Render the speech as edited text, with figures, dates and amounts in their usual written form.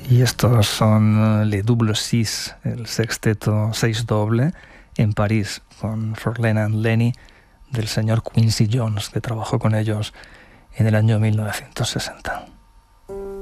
Y estos son Les Double Six, el sexteto 6 doble, en París, con Verlaine and Lenny, del señor Quincy Jones, que trabajó con ellos en el año 1960.